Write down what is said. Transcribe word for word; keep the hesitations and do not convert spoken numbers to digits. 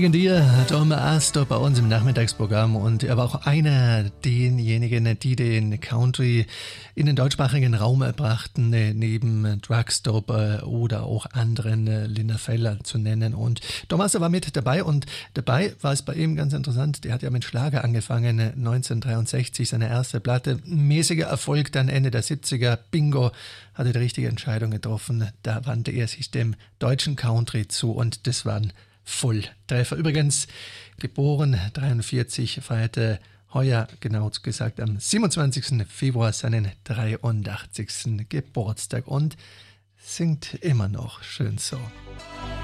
wegen dir, Tom Astor bei uns im Nachmittagsprogramm, und er war auch einer derjenigen, die den Country in den deutschsprachigen Raum brachten, neben Drugstop oder auch anderen, Linda Feller zu nennen. Und Tom Astor war mit dabei, und dabei war es bei ihm ganz interessant, der hat ja mit Schlager angefangen, neunzehnhundertdreiundsechzig, seine erste Platte, mäßiger Erfolg, dann Ende der siebziger, Bingo, hatte die richtige Entscheidung getroffen, da wandte er sich dem deutschen Country zu, und das waren Volltreffer. Übrigens, geboren dreiundvierzig, feierte heuer, genau gesagt, am siebenundzwanzigsten Februar seinen dreiundachtzigsten Geburtstag und singt immer noch schön so.